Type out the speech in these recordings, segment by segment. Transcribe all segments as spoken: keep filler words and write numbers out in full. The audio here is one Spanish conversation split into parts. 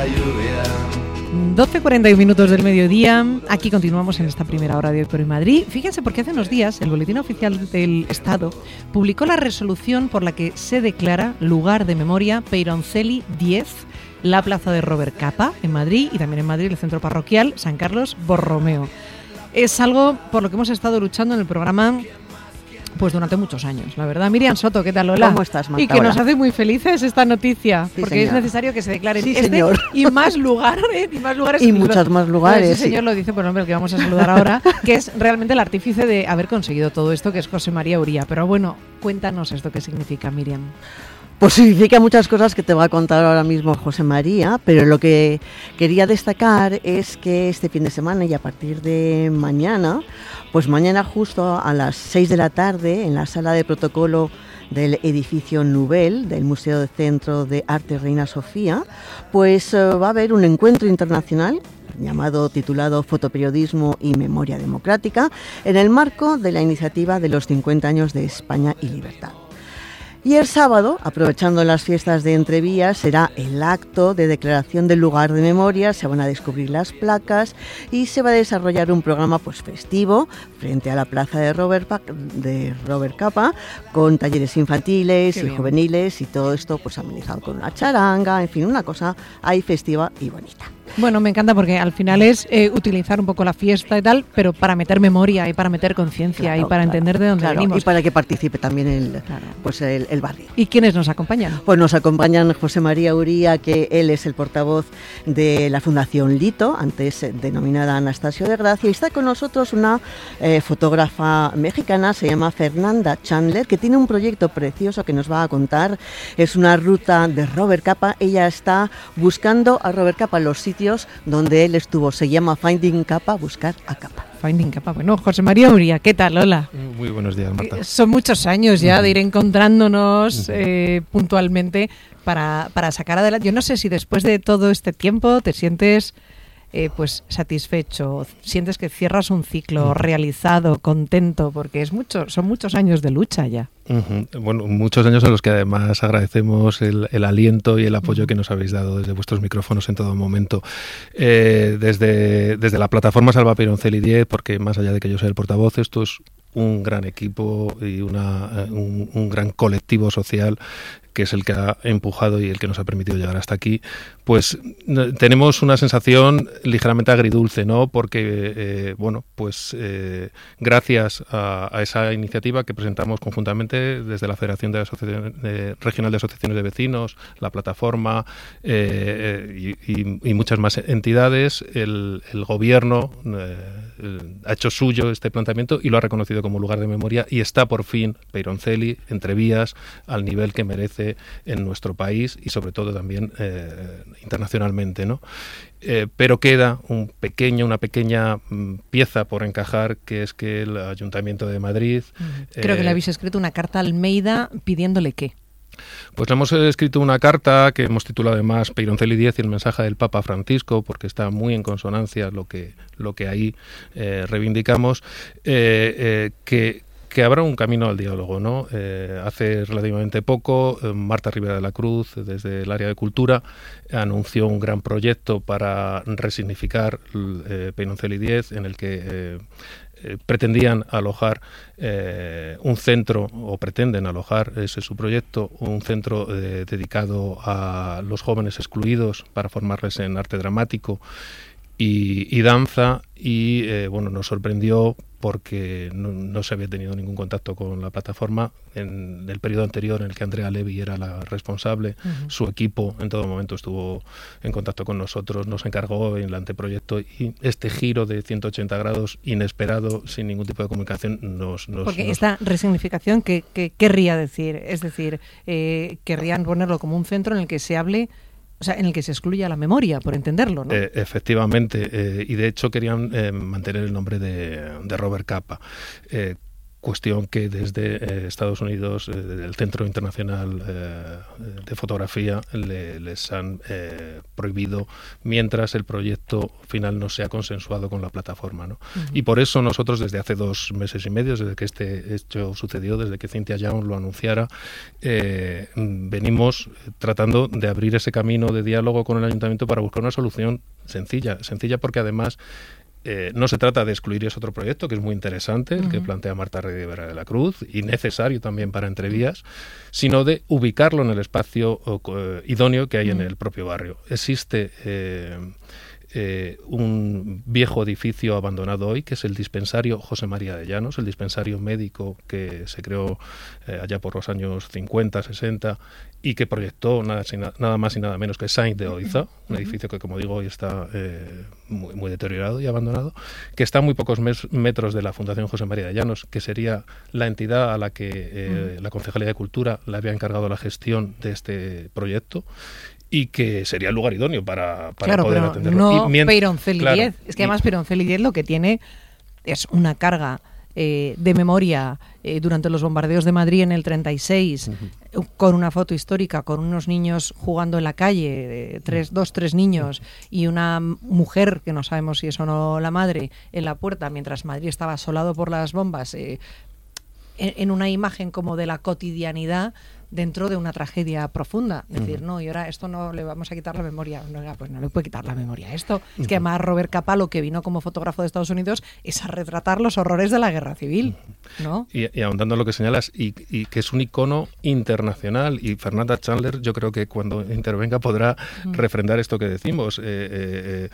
lluvia. doce cuarenta y un minutos del mediodía, aquí continuamos en esta primera hora de Hoy por Hoy Madrid. Fíjense, porque hace unos días el Boletín Oficial del Estado publicó la resolución por la que se declara lugar de memoria Peyroncelli diez, la plaza de Robert Capa en Madrid, y también en Madrid el centro parroquial San Carlos Borromeo. Es algo por lo que hemos estado luchando en el programa pues durante muchos años, la verdad. Miriam Soto, ¿qué tal? Hola. ¿Cómo estás, Marta? Y que Hola. Nos hace muy felices esta noticia, Sí, porque señor. es necesario que se declaren Sí, este señor. y más lugares, y más lugares. Y muchos más lugares, Ese señor sí. lo dice por nombre, el que vamos a saludar ahora, que es realmente el artífice de haber conseguido todo esto, que es José María Uría. Pero bueno, cuéntanos esto qué significa, Miriam. Pues significa muchas cosas que te va a contar ahora mismo José María, pero lo que quería destacar es que este fin de semana y a partir de mañana, pues mañana justo a las seis de la tarde en la sala de protocolo del edificio Nubel del Museo de Centro de Arte Reina Sofía, pues eh, va a haber un encuentro internacional llamado, titulado Fotoperiodismo y Memoria Democrática, en el marco de la iniciativa de los cincuenta años de España y Libertad. Y el sábado, aprovechando las fiestas de Entrevías, será el acto de declaración del lugar de memoria, se van a descubrir las placas y se va a desarrollar un programa pues festivo frente a la plaza de Robert, pa- de Robert Capa, con talleres infantiles Qué y bien. juveniles y todo esto pues amenizado con una charanga, en fin, una cosa ahí festiva y bonita. Bueno, me encanta porque al final es eh, utilizar un poco la fiesta y tal, pero para meter memoria y para meter conciencia Claro, y para claro, entender de dónde claro, venimos. y para que participe también el, Claro. pues el, el barrio. ¿Y quiénes nos acompañan? Pues nos acompañan José María Uría, que él es el portavoz de la Fundación Lito, antes eh, denominada Anastasio de Gracia, y está con nosotros una eh, fotógrafa mexicana, se llama Fernanda Chandler, que tiene un proyecto precioso que nos va a contar. Es una ruta de Robert Capa. Ella está buscando a Robert Capa, los sitios donde él estuvo. Se llama Finding Capa, buscar a Capa. Finding Capa. Bueno, José María Uría, ¿qué tal? Hola. Muy buenos días, Marta. Eh, Son muchos años ya de ir encontrándonos eh, puntualmente para, para sacar adelante. Yo no sé si después de todo este tiempo te sientes eh, pues satisfecho, sientes que cierras un ciclo realizado, contento, porque es mucho, son muchos años de lucha ya. Uh-huh. Bueno, muchos años en los que además agradecemos el, el aliento y el apoyo que nos habéis dado desde vuestros micrófonos en todo momento. Eh, desde, desde la plataforma Salva Peyroncelli diez, porque más allá de que yo sea el portavoz, esto es un gran equipo y una, un, un gran colectivo social que es el que ha empujado y el que nos ha permitido llegar hasta aquí, pues no, tenemos una sensación ligeramente agridulce, ¿no? Porque, eh, bueno, pues eh, gracias a, a esa iniciativa que presentamos conjuntamente desde la Federación de Asociaciones, eh, Regional de Asociaciones de Vecinos, la plataforma eh, y, y, y muchas más entidades, el, el gobierno eh, el, ha hecho suyo este planteamiento y lo ha reconocido como lugar de memoria, y está por fin Peyroncelli, Entrevías, al nivel que merece en nuestro país y sobre todo también eh, internacionalmente, ¿no? Eh, pero queda un pequeño, una pequeña mm, pieza por encajar, que es que el Ayuntamiento de Madrid... Creo eh, que le habéis escrito una carta a Almeida pidiéndole qué. Pues le hemos escrito una carta que hemos titulado además Peyroncelli diez y el mensaje del Papa Francisco, porque está muy en consonancia lo que, lo que ahí eh, reivindicamos, eh, eh, que... que habrá un camino al diálogo, ¿no? Eh, hace relativamente poco, eh, Marta Rivera de la Cruz, desde el área de cultura, anunció un gran proyecto para resignificar eh, Peyroncelli diez, en el que eh, eh, pretendían alojar eh, un centro, o pretenden alojar, ese es su proyecto, un centro eh, dedicado a los jóvenes excluidos para formarles en arte dramático y, y danza, y eh, bueno, nos sorprendió porque no, no se había tenido ningún contacto con la plataforma en el periodo anterior en el que Andrea Levy era la responsable. Uh-huh. Su equipo en todo momento estuvo en contacto con nosotros, nos encargó en el anteproyecto, y este giro de ciento ochenta grados inesperado, sin ningún tipo de comunicación, nos... nos Porque nos... esta resignificación, ¿qué, qué querría decir? Es decir, eh, querrían ponerlo como un centro en el que se hable, o sea, en el que se excluya la memoria, por entenderlo, ¿no? Eh, efectivamente, eh, y de hecho querían eh, mantener el nombre de, de Robert Capa. Eh, cuestión que desde eh, Estados Unidos, eh, del Centro Internacional eh, de Fotografía, le, les han eh, prohibido mientras el proyecto final no sea consensuado con la plataforma, ¿no? Uh-huh. Y por eso nosotros desde hace dos meses y medio, desde que este hecho sucedió, desde que Cynthia Young lo anunciara, eh, venimos tratando de abrir ese camino de diálogo con el ayuntamiento para buscar una solución sencilla, sencilla porque además Eh, no se trata de excluir ese otro proyecto, que es muy interesante, el uh-huh. que plantea Marta Rivera de la Cruz, y necesario también para Entrevías, sino de ubicarlo en el espacio eh, idóneo que hay uh-huh. en el propio barrio. Existe eh, eh, un viejo edificio abandonado hoy, que es el dispensario José María de Llanos, el dispensario médico que se creó eh, allá por los años cincuenta, sesenta, y que proyectó nada, nada más y nada menos que Sainz de Oiza, un uh-huh. edificio que, como digo, hoy está eh, muy, muy deteriorado y abandonado, que está a muy pocos mes, metros de la Fundación José María de Llanos, que sería la entidad a la que eh, uh-huh. la Concejalía de Cultura le había encargado la gestión de este proyecto, y que sería el lugar idóneo para, para claro, poder pero atenderlo. No y Peyroncel claro, diez. Es que además Peyroncel diez lo que tiene es una carga eh, de memoria eh, durante los bombardeos de Madrid en el treinta y seis, uh-huh. con una foto histórica, con unos niños jugando en la calle, eh, tres, dos, tres niños, y una mujer, que no sabemos si es o no la madre, en la puerta, mientras Madrid estaba asolado por las bombas, eh, en, en una imagen como de la cotidianidad dentro de una tragedia profunda. Es decir, uh-huh. no, y ahora esto no le vamos a quitar la memoria. No, pues no le puede quitar la memoria a esto. Uh-huh. Es que además Robert Capa, lo que vino como fotógrafo de Estados Unidos, es a retratar los horrores de la guerra civil, ¿no? Y, y ahondando en lo que señalas, y, y que es un icono internacional, y Fernanda Chandler, yo creo que cuando intervenga podrá uh-huh. refrendar esto que decimos. Eh, eh,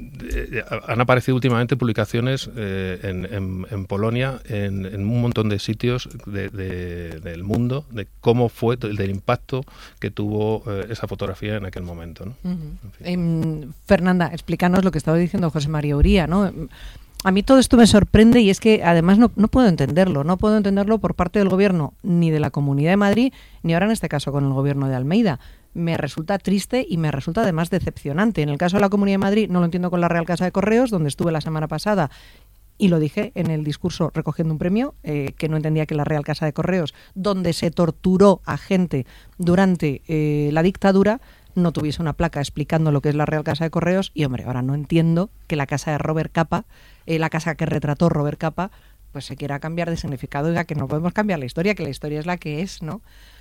eh, han aparecido últimamente publicaciones eh, en, en, en Polonia, en, en un montón de sitios de, de, del mundo, de cómo fue el del impacto que tuvo eh, esa fotografía en aquel momento, ¿no? Uh-huh. En fin. eh, Fernanda, explícanos lo que estaba diciendo José María Uría, ¿no? A mí todo esto me sorprende, y es que además no, no puedo entenderlo, no puedo entenderlo por parte del gobierno, ni de la Comunidad de Madrid, ni ahora en este caso con el gobierno de Almeida. Me resulta triste y me resulta además decepcionante. En el caso de la Comunidad de Madrid no lo entiendo con la Real Casa de Correos, donde estuve la semana pasada, y lo dije en el discurso recogiendo un premio, eh, que no entendía que la Real Casa de Correos, donde se torturó a gente durante eh, la dictadura, no tuviese una placa explicando lo que es la Real Casa de Correos. Y hombre, ahora no entiendo que la casa de Robert Capa, eh, la casa que retrató Robert Capa, pues se quiera cambiar de significado. Oiga, que no podemos cambiar la historia, que la historia es la que es, ¿no?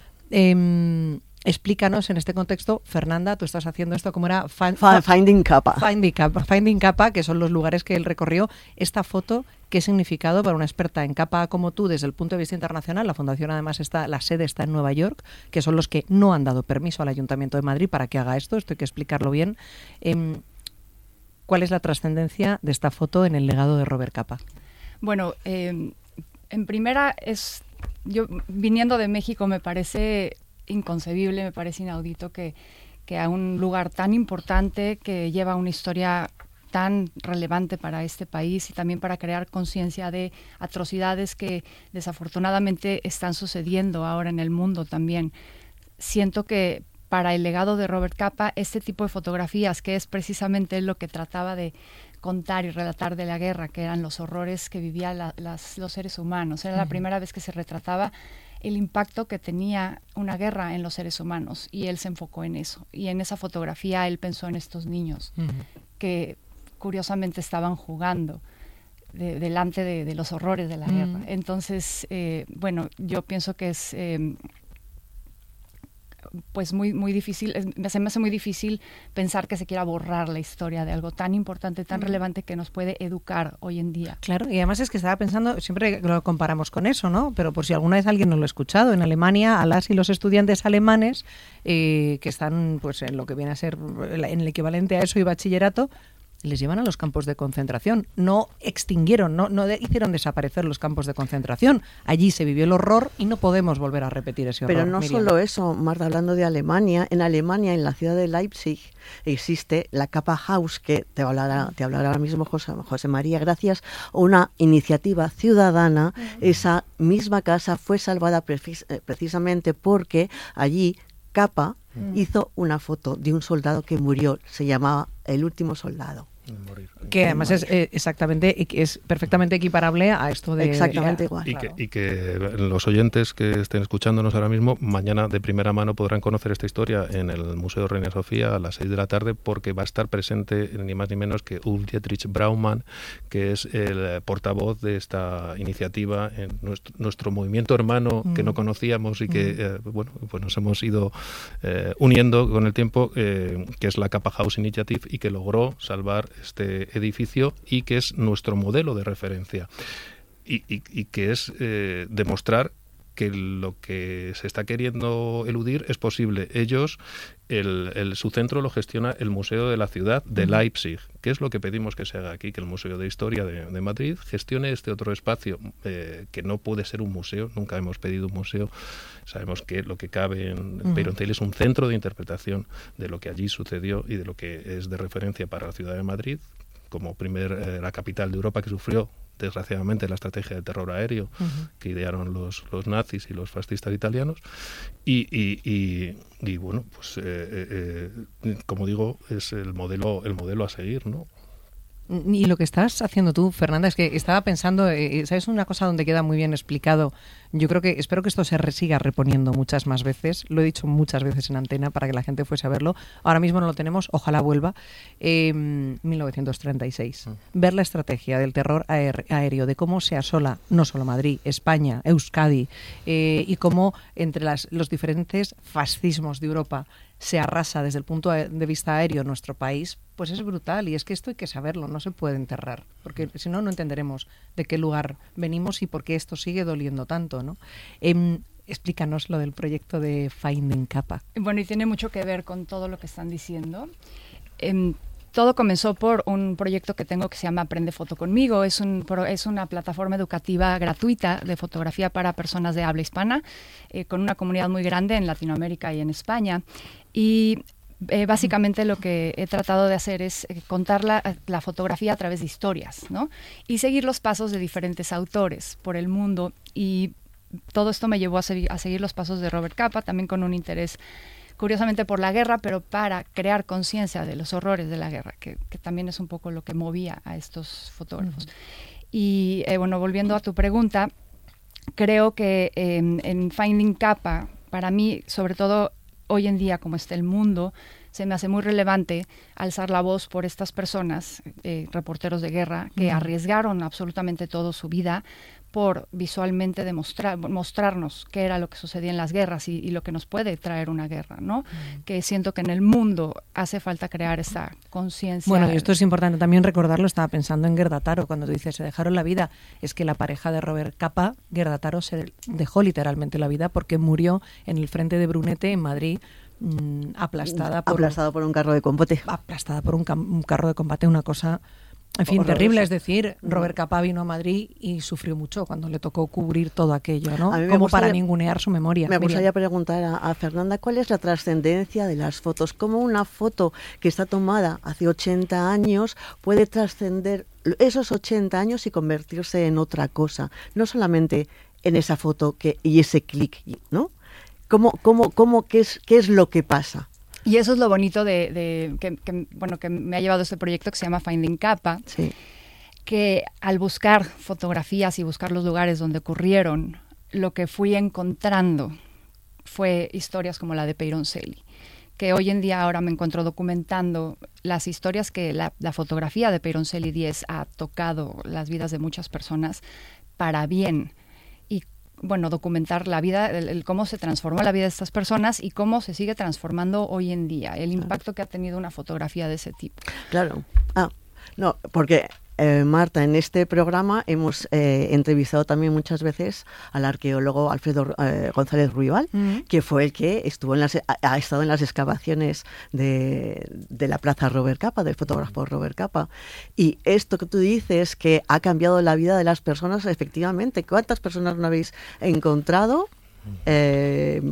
Eh, explícanos en este contexto, Fernanda, tú estás haciendo esto, ¿cómo era? Fa- fa- Finding Capa. Finding Capa. Finding Capa, que son los lugares que él recorrió. Esta foto, ¿qué significado para una experta en capa como tú desde el punto de vista internacional? La fundación además está, la sede está en Nueva York, que son los que no han dado permiso al Ayuntamiento de Madrid para que haga esto, esto hay que explicarlo bien. Eh, ¿Cuál es la trascendencia de esta foto en el legado de Robert Capa? Bueno, eh, en primera, es yo viniendo de México me parece inconcebible, me parece inaudito que, que a un lugar tan importante, que lleva una historia tan relevante para este país y también para crear conciencia de atrocidades que desafortunadamente están sucediendo ahora en el mundo también. Siento que para el legado de Robert Capa, este tipo de fotografías, que es precisamente lo que trataba de contar y relatar de la guerra, que eran los horrores que vivían la, las, los seres humanos. Era uh-huh. la primera vez que se retrataba el impacto que tenía una guerra en los seres humanos, y él se enfocó en eso. Y en esa fotografía él pensó en estos niños uh-huh. que curiosamente estaban jugando de, delante de, de los horrores de la uh-huh. guerra. Entonces, eh, bueno, yo pienso que es... Eh, pues muy muy difícil, es, se me hace muy difícil pensar que se quiera borrar la historia de algo tan importante, tan mm. relevante, que nos puede educar hoy en día. Claro, y además es que estaba pensando, siempre lo comparamos con eso, ¿no? Pero por si alguna vez alguien no lo ha escuchado, en Alemania a las y los estudiantes alemanes eh, que están pues en lo que viene a ser en el equivalente a eso y bachillerato, les llevan a los campos de concentración. No extinguieron, no, no de, hicieron desaparecer los campos de concentración. Allí se vivió el horror y no podemos volver a repetir ese horror. Pero no Miriam. Solo eso, Marta, hablando de Alemania, en Alemania, en la ciudad de Leipzig, existe la Capa House, que te hablará, te hablará ahora mismo José, José María, gracias a una iniciativa ciudadana. Uh-huh. Esa misma casa fue salvada precis, precisamente porque allí Capa uh-huh. hizo una foto de un soldado que murió, se llamaba El último soldado. Morir. Que además es eh, exactamente, es perfectamente equiparable a esto de... Exactamente eh, igual. Y, claro. que, y que los oyentes que estén escuchándonos ahora mismo, mañana de primera mano podrán conocer esta historia en el Museo Reina Sofía a las seis de la tarde, porque va a estar presente ni más ni menos que Ulf Dietrich Braumann, que es el portavoz de esta iniciativa, en nuestro, nuestro movimiento hermano mm. que no conocíamos y que mm. eh, bueno, pues nos hemos ido eh, uniendo con el tiempo, eh, que es la Kappa House Initiative, y que logró salvar este edificio y que es nuestro modelo de referencia y, y, y que es eh, demostrar que lo que se está queriendo eludir es posible. Ellos, el, el, su centro lo gestiona el Museo de la Ciudad de Leipzig, que es lo que pedimos que se haga aquí, que el Museo de Historia de, de Madrid gestione este otro espacio, eh, que no puede ser un museo, nunca hemos pedido un museo. Sabemos que lo que cabe en uh-huh. Peyroncelli es un centro de interpretación de lo que allí sucedió y de lo que es de referencia para la ciudad de Madrid, como primer eh, la capital de Europa que sufrió desgraciadamente la estrategia de terror aéreo uh-huh. que idearon los, los nazis y los fascistas italianos y, y, y, y bueno, pues eh, eh, eh, como digo, es el modelo el modelo a seguir, ¿no? Y lo que estás haciendo tú, Fernanda, es que estaba pensando, eh, ¿sabes una cosa donde queda muy bien explicado? Yo creo que, espero que esto se re, siga reponiendo muchas más veces, lo he dicho muchas veces en antena para que la gente fuese a verlo, ahora mismo no lo tenemos, ojalá vuelva, eh, mil novecientos treinta y seis. Mm. Ver la estrategia del terror aéreo, de cómo se asola no solo Madrid, España, Euskadi, eh, y cómo entre las, los diferentes fascismos de Europa se arrasa desde el punto de vista aéreo nuestro país, pues es brutal. Y es que esto hay que saberlo, no se puede enterrar, porque si no, no entenderemos de qué lugar venimos y por qué esto sigue doliendo tanto, ¿no? Eh, explícanos lo del proyecto de Finding Kappa. Bueno, y tiene mucho que ver con todo lo que están diciendo. Eh, todo comenzó por un proyecto que tengo que se llama Aprende Foto Conmigo. Es, un, es una plataforma educativa gratuita de fotografía para personas de habla hispana, eh, con una comunidad muy grande en Latinoamérica y en España. Y eh, básicamente lo que he tratado de hacer es eh, contar la, la fotografía a través de historias, ¿no? Y seguir los pasos de diferentes autores por el mundo. Y todo esto me llevó a, ser, a seguir los pasos de Robert Capa, también con un interés curiosamente por la guerra, pero para crear conciencia de los horrores de la guerra, que, que también es un poco lo que movía a estos fotógrafos. Uh-huh. Y eh, bueno, volviendo a tu pregunta, creo que eh, en Finding Kappa, para mí, sobre todo hoy en día, como está el mundo, se me hace muy relevante alzar la voz por estas personas, eh, reporteros de guerra, que uh-huh. arriesgaron absolutamente toda su vida por visualmente demostrar, mostrarnos qué era lo que sucedía en las guerras y, y lo que nos puede traer una guerra, ¿no? Uh-huh. Que siento que en el mundo hace falta crear esa conciencia. Bueno, y esto es importante también recordarlo, estaba pensando en Gerda Taro, cuando tú dices, se dejaron la vida, es que la pareja de Robert Capa, Gerda Taro, se dejó literalmente la vida porque murió en el frente de Brunete, en Madrid, mmm, aplastada por... Aplastada por un carro de combate. Aplastada por un, cam- un carro de combate, una cosa... En fin, horrorosa. Terrible, es decir, Robert Capa vino a Madrid y sufrió mucho cuando le tocó cubrir todo aquello, ¿no? Como gustaría, para ningunear su memoria. Me gustaría Miriam. preguntar a, a Fernanda, ¿cuál es la trascendencia de las fotos? ¿Cómo una foto que está tomada hace ochenta años puede trascender esos ochenta años y convertirse en otra cosa? No solamente en esa foto que, y ese clic, ¿no? ¿Cómo, cómo, cómo, qué es, qué es lo que pasa? Y eso es lo bonito de, de que, que, bueno, que me ha llevado este proyecto que se llama Finding Kappa, sí. que al buscar fotografías y buscar los lugares donde ocurrieron, lo que fui encontrando fue historias como la de Peyroncelli, que hoy en día ahora me encuentro documentando las historias que la, la fotografía de Peyroncelli diez ha tocado las vidas de muchas personas para bien. Bueno, documentar la vida, el, el cómo se transformó la vida de estas personas y cómo se sigue transformando hoy en día, el impacto que ha tenido una fotografía de ese tipo. Claro. Ah, no, porque eh, Marta, en este programa hemos eh, entrevistado también muchas veces al arqueólogo Alfredo eh, González Ruibal, uh-huh. que fue el que estuvo en las, ha, ha estado en las excavaciones de, de la plaza Robert Capa, del fotógrafo Robert Capa. Y esto que tú dices, que ha cambiado la vida de las personas, efectivamente. ¿Cuántas personas no habéis encontrado? Eh,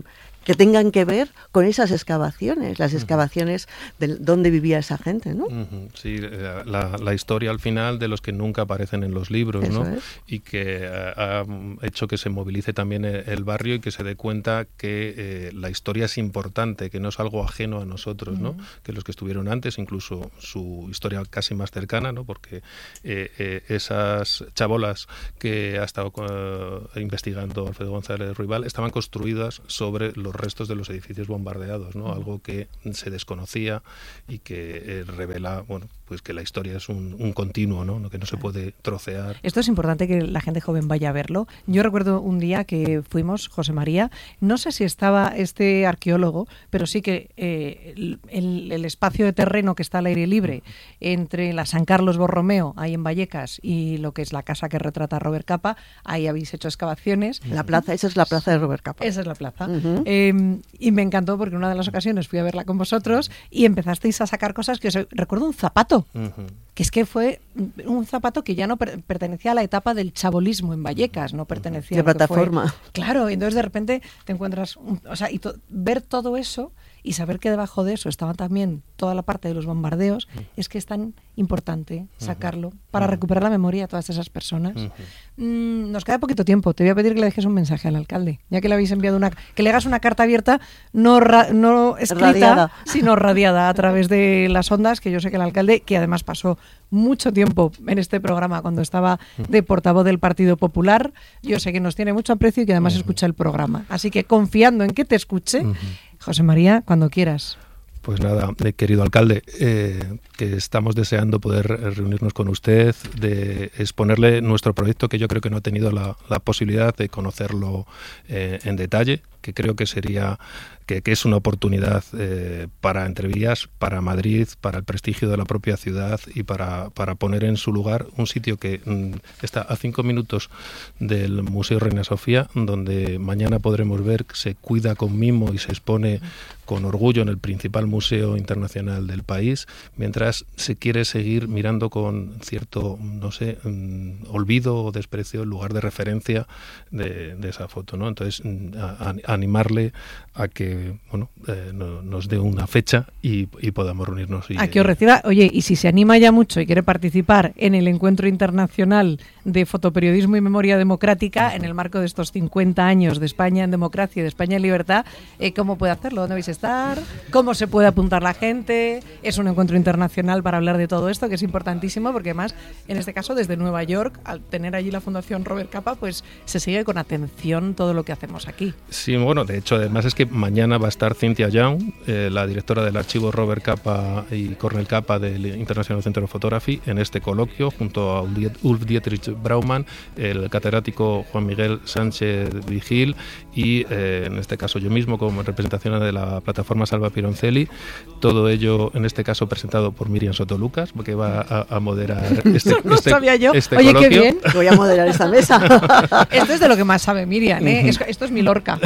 que tengan que ver con esas excavaciones, las excavaciones de dónde vivía esa gente, ¿no? Uh-huh. Sí, la, la historia al final de los que nunca aparecen en los libros, Eso ¿no? es. Y que ha hecho que se movilice también el barrio y que se dé cuenta que eh, la historia es importante, que no es algo ajeno a nosotros, ¿no? Uh-huh. Que los que estuvieron antes, incluso su historia casi más cercana, ¿no? Porque eh, eh, esas chabolas que ha estado uh, investigando Alfredo González Ruibal estaban construidas sobre los restos de los edificios bombardeados, ¿no? Algo que se desconocía y que eh, revela, bueno, pues que la historia es un, un continuo, ¿no? Que no se puede trocear. Esto es importante que la gente joven vaya a verlo. Yo recuerdo un día que fuimos, José María, no sé si estaba este arqueólogo, pero sí que eh, el, el espacio de terreno que está al aire libre entre la San Carlos Borromeo, ahí en Vallecas, y lo que es la casa que retrata Robert Capa, ahí habéis hecho excavaciones. La plaza, esa es la plaza de Robert Capa. Esa es la plaza. Uh-huh. Eh, y me encantó porque en una de las ocasiones fui a verla con vosotros y empezasteis a sacar cosas que os recuerdo un zapato, uh-huh. que es que fue un zapato que ya no per- pertenecía a la etapa del chabolismo en Vallecas, no pertenecía de a lo plataforma. Que fue. Claro, y entonces de repente te encuentras, un, o sea, y to- ver todo eso y saber que debajo de eso estaba también toda la parte de los bombardeos, uh-huh. es que es tan importante sacarlo uh-huh. para uh-huh. recuperar la memoria de todas esas personas. Uh-huh. Mm, nos queda poquito tiempo. Te voy a pedir que le dejes un mensaje al alcalde, ya que le habéis enviado una, que le hagas una carta abierta, no, ra, no escrita, radiada. sino radiada a través de las ondas, que yo sé que el alcalde, que además pasó mucho tiempo en este programa cuando estaba de portavoz del Partido Popular, yo sé que nos tiene mucho aprecio y que además uh-huh. escucha el programa. Así que confiando en que te escuche, uh-huh. José María, cuando quieras. Pues nada, querido alcalde, eh, que estamos deseando poder reunirnos con usted, de exponerle nuestro proyecto, que yo creo que no he tenido la, la posibilidad de conocerlo eh, en detalle, que creo que sería que, que es una oportunidad eh, para Entrevías, para Madrid, para el prestigio de la propia ciudad y para, para poner en su lugar un sitio que mm, está a cinco minutos del Museo Reina Sofía, donde mañana podremos ver que se cuida con mimo y se expone con orgullo en el principal museo internacional del país, mientras se quiere seguir mirando con cierto, no sé, um, olvido o desprecio el lugar de referencia de, de esa foto, ¿no? Entonces, a, a, animarle a que, bueno, eh, no, nos dé una fecha y, y podamos reunirnos. Y, a que os reciba. Oye, y si se anima ya mucho y quiere participar en el Encuentro Internacional de Fotoperiodismo y Memoria Democrática, en el marco de estos cincuenta años de España en democracia y de España en libertad, eh, ¿cómo puede hacerlo? ¿Dónde vais a estar? ¿Cómo se puede apuntar la gente? Es un encuentro internacional para hablar de todo esto, que es importantísimo, porque además, en este caso, desde Nueva York, al tener allí la Fundación Robert Capa, pues se sigue con atención todo lo que hacemos aquí. Sí, bueno, de hecho, además es que mañana va a estar Cynthia Young, eh, la directora del archivo Robert Capa y Cornel Capa del International Center of Photography, en este coloquio, junto a Ulf Dietrich Braumann, el catedrático Juan Miguel Sánchez Vigil y, eh, en este caso, yo mismo, como representación de la plataforma Salva Pironcelli. Todo ello, en este caso, presentado por Miriam Soto Lucas, que va a, a moderar este, no este, sabía yo. este Oye, coloquio. Qué bien. Voy a moderar esta mesa. Esto es de lo que más sabe Miriam, ¿eh? Es, esto es mi Lorca.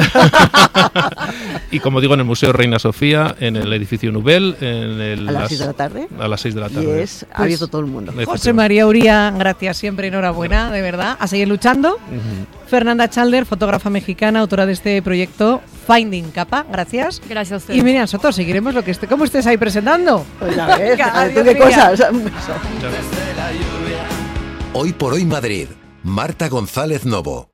Y como digo, en el Museo Reina Sofía, en el edificio Nubel, en el, a las seis de la tarde. A las seis de la tarde. Y es abierto pues, todo el mundo. José María Uría, gracias siempre, enhorabuena, de verdad, a seguir luchando. Uh-huh. Fernanda Chalder, fotógrafa mexicana, autora de este proyecto Finding Capa, gracias. Gracias a usted. Y Miriam Soto, seguiremos lo que esté, ¿cómo estés ahí presentando? Pues a ver, Venga, a ver tú qué cosas. Un beso. Hoy por hoy Madrid, Marta González Novo.